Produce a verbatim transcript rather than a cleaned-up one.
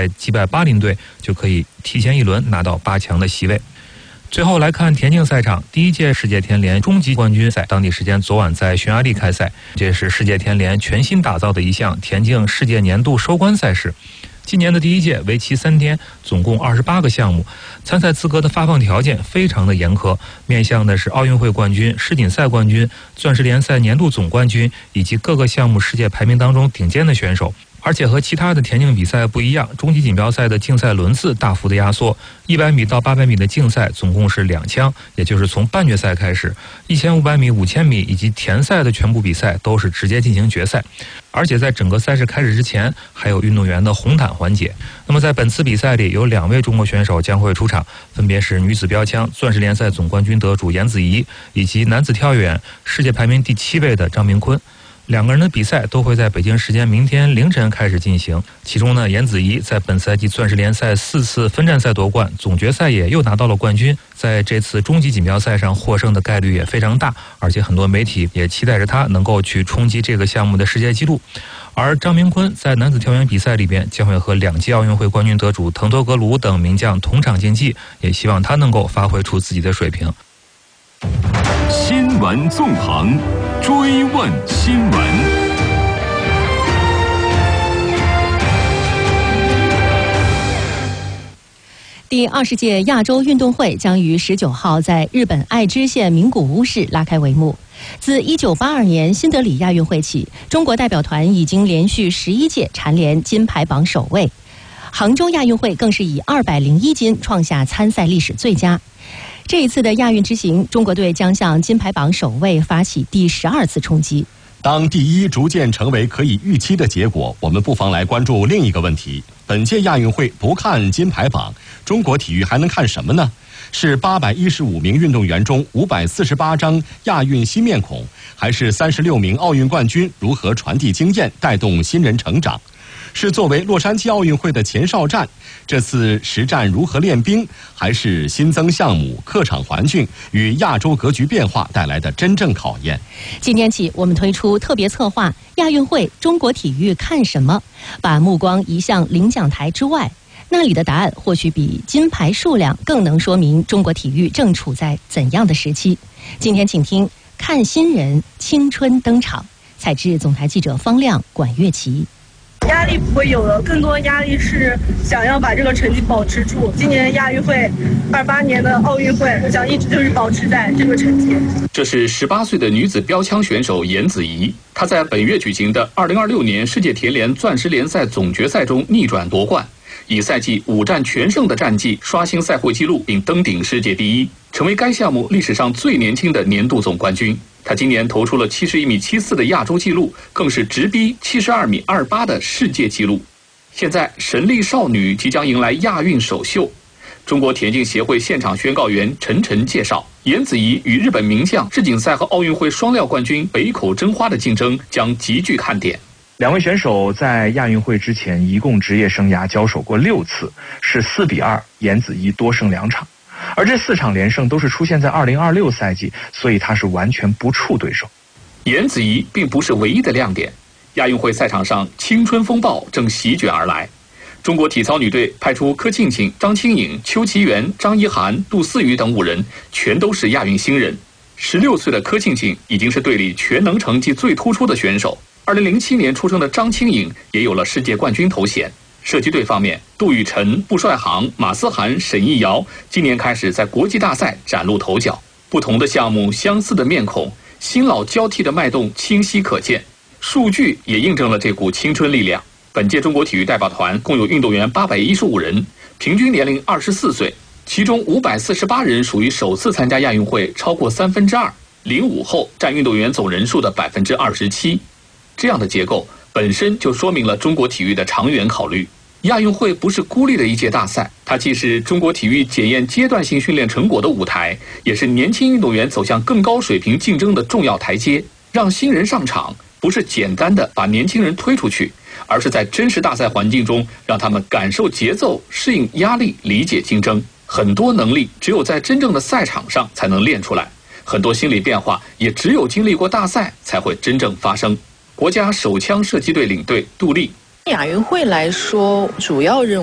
再击败巴林队，就可以提前一轮拿到八强的席位。最后来看田径赛场，第一届世界田联终极冠军赛当地时间昨晚在匈牙利开赛，这是世界田联全新打造的一项田径世界年度收官赛事。今年的第一届为期三天，总共二十八个项目，参赛资格的发放条件非常的严苛，面向的是奥运会冠军、世锦赛冠军、钻石联赛年度总冠军以及各个项目世界排名当中顶尖的选手。而且和其他的田径比赛不一样，终极锦标赛的竞赛轮次大幅的压缩，一百米到八百米的竞赛总共是两枪，也就是从半决赛开始，一千五百米、五千米以及田赛的全部比赛都是直接进行决赛。而且在整个赛事开始之前，还有运动员的红毯环节。那么在本次比赛里，有两位中国选手将会出场，分别是女子标枪钻石联赛总冠军得主颜子怡，以及男子跳远世界排名第七位的张明坤。两个人的比赛都会在北京时间明天凌晨开始进行。其中呢，颜子怡在本赛季钻石联赛四次分站赛夺冠，总决赛也又拿到了冠军，在这次终极锦标赛上获胜的概率也非常大，而且很多媒体也期待着他能够去冲击这个项目的世界纪录。而张明坤在男子跳远比赛里边将会和两届奥运会冠军得主滕托格鲁等名将同场竞技，也希望他能够发挥出自己的水平。 新闻纵横，追问新闻。 第二十届亚洲运动会将于十九号在日本爱知县名古屋市拉开帷幕。自一九八二年新德里亚运会起，中国代表团已经连续十一届蝉联金牌榜首位。杭州亚运会更是以二百零一金创下参赛历史最佳。这一次的亚运之行，中国队将向金牌榜首位发起第十二次冲击。 当第一逐渐成为可以预期的结果，我们不妨来关注另一个问题：本届亚运会不看金牌榜，中国体育还能看什么呢？是八百一十五名运动员中五百四十八张亚运新面孔，还是三十六名奥运冠军如何传递经验，带动新人成长？是作为洛杉矶奥运会的前哨战，这次实战如何练兵，还是新增项目、客场环境与亚洲格局变化带来的真正考验？ 今天起，我们推出特别策划《亚运会中国体育看什么》，把目光移向领奖台之外，那里的答案或许比金牌数量更能说明中国体育正处在怎样的时期。今天请听《看新人青春登场》，采自总台记者方亮、管乐琪。 压力不会有了，更多压力是想要把这个成绩保持住。今年亚运会，二八年的奥运会，想一直就是保持在这个成绩。 这是十八岁的女子标枪选手颜子怡，她在本月举行的二零二六年世界田联钻石联赛总决赛中逆转夺冠，以赛季五战全胜的战绩刷新赛会纪录，并登顶世界第一，成为该项目历史上最年轻的年度总冠军。他今年投出了七十一米七四的亚洲纪录，更是直逼七十二米二八的世界纪录。现在神力少女即将迎来亚运首秀。中国田径协会现场宣告员陈晨介绍，颜子怡与日本名将、世锦赛和奥运会双料冠军北口真花的竞争将极具看点。 两位选手在亚运会之前一共职业生涯交手过六次，是四比二，颜子怡多胜两场。而这四场连胜都是出现在二零二六赛季，所以他是完全不怵对手。 颜子怡并不是唯一的亮点，亚运会赛场上青春风暴正席卷而来。中国体操女队派出柯庆庆、张清颖、邱其元、张一涵、杜思雨等五人，全都是亚运新人。十六岁的柯庆庆已经是队里全能成绩最突出的选手。二零零七年出生的张清颖也有了世界冠军头衔。射击队方面，杜雨辰、布帅航、马思涵、沈艺瑶今年开始在国际大赛崭露头角。不同的项目，相似的面孔，新老交替的脉动清晰可见。数据也印证了这股青春力量。本届中国体育代表团共有运动员八百一十五人，平均年龄二十四岁，其中五百四十八人属于首次参加亚运会，超过三分之二，零五后占运动员总人数的百分之二十七。这样的结构本身就说明了中国体育的长远考虑。亚运会不是孤立的一届大赛，它既是中国体育检验阶段性训练成果的舞台，也是年轻运动员走向更高水平竞争的重要台阶。让新人上场，不是简单的把年轻人推出去，而是在真实大赛环境中，让他们感受节奏、适应压力、理解竞争。很多能力只有在真正的赛场上才能练出来，很多心理变化也只有经历过大赛才会真正发生。国家手枪射击队领队杜丽。 亚运会来说，主要任务